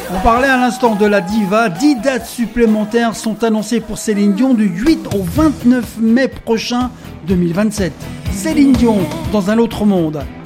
On parlait à l'instant de la diva. 10 dates supplémentaires sont annoncées pour Céline Dion du 8 au 29 mai prochain 2027. Céline Dion dans un autre monde.